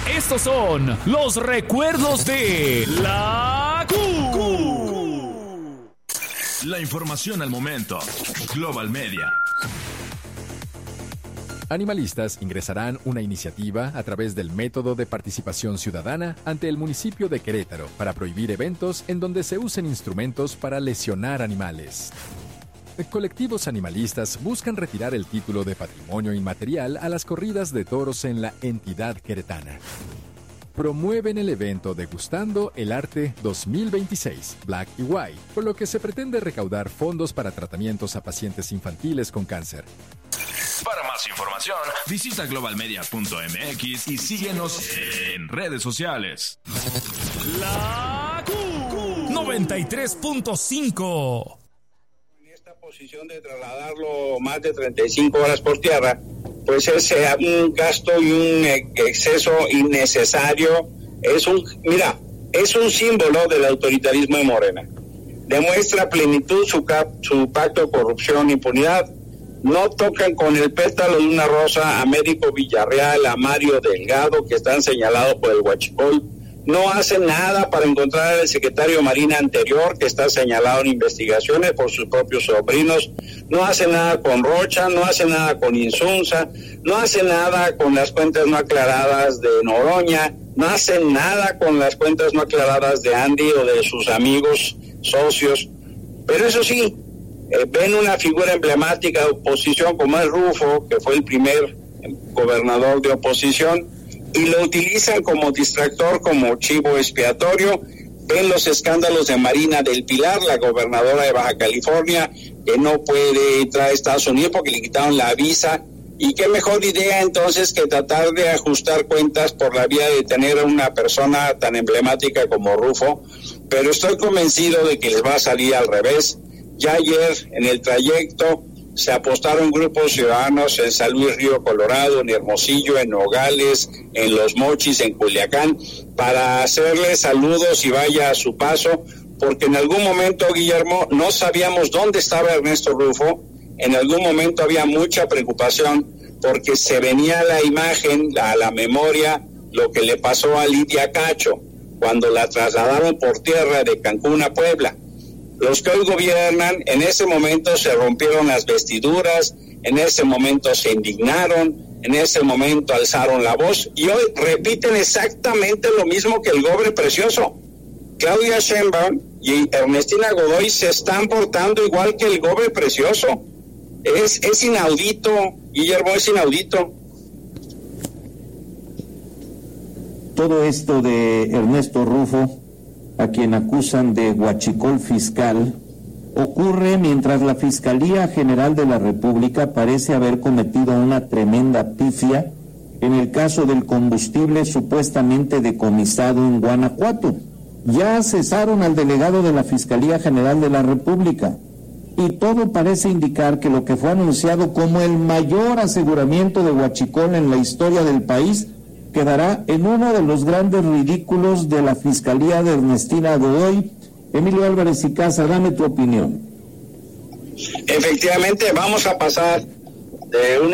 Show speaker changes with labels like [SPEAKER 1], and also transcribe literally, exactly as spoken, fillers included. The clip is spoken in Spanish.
[SPEAKER 1] Estos son los recuerdos de la Q.
[SPEAKER 2] La información al momento. Global Media.
[SPEAKER 3] Animalistas ingresarán una iniciativa a través del método de participación ciudadana ante el municipio de Querétaro para prohibir eventos en donde se usen instrumentos para lesionar animales. Colectivos animalistas buscan retirar el título de patrimonio inmaterial a las corridas de toros en la entidad queretana. Promueven el evento Degustando el Arte dos mil veintiséis, Black y White, por lo que se pretende recaudar fondos para tratamientos a pacientes infantiles con cáncer.
[SPEAKER 2] Para más información, visita global media punto m x y síguenos en redes sociales.
[SPEAKER 1] La Q noventa y tres punto cinco.
[SPEAKER 4] En esta posición de trasladarlo más de treinta y cinco horas por tierra, pues es eh, un gasto y un eh, exceso innecesario. Es un, mira, es un símbolo del autoritarismo de Morena. Demuestra plenitud su, cap, su pacto de corrupción e impunidad. No tocan con el pétalo de una rosa a Américo Villarreal, a Mario Delgado, que están señalados por el huachicol. No hacen nada para encontrar al secretario de Marina anterior, que está señalado en investigaciones por sus propios sobrinos. No hacen nada con Rocha, no hacen nada con Insunza, no hacen nada con las cuentas no aclaradas de Noroña, no hacen nada con las cuentas no aclaradas de Andy o de sus amigos, socios. Pero eso sí, Eh, ven una figura emblemática de oposición como es Rufo, que fue el primer gobernador de oposición, y lo utilizan como distractor, como chivo expiatorio. Ven los escándalos de Marina del Pilar, la gobernadora de Baja California, que no puede entrar a Estados Unidos porque le quitaron la visa. Y qué mejor idea entonces que tratar de ajustar cuentas por la vía de tener a una persona tan emblemática como Rufo. Pero estoy convencido de que les va a salir al revés. Ya ayer en el trayecto se apostaron grupos ciudadanos en San Luis Río Colorado, en Hermosillo, en Nogales, en Los Mochis, en Culiacán, para hacerle saludos y vaya a su paso, porque en algún momento, Guillermo, no sabíamos dónde estaba Ernesto Rufo. En algún momento había mucha preocupación porque se venía la imagen, la, la memoria, lo que le pasó a Lidia Cacho cuando la trasladaron por tierra de Cancún a Puebla. Los que hoy gobiernan en ese momento se rompieron las vestiduras, en ese momento se indignaron, en ese momento alzaron la voz y hoy repiten exactamente lo mismo que el Gobre Precioso. Claudia Sheinbaum y Ernestina Godoy se están portando igual que el Gobre Precioso. Es, es inaudito, Guillermo, es inaudito.
[SPEAKER 5] Todo esto de Ernesto Rufo, a quien acusan de huachicol fiscal, ocurre mientras la Fiscalía General de la República parece haber cometido una tremenda pifia en el caso del combustible supuestamente decomisado en Guanajuato. Ya cesaron al delegado de la Fiscalía General de la República y todo parece indicar que lo que fue anunciado como el mayor aseguramiento de huachicol en la historia del país quedará en uno de los grandes ridículos de la Fiscalía de Ernestina Godoy. Emilio Álvarez y Casa, dame tu opinión.
[SPEAKER 4] Efectivamente, vamos a pasar de un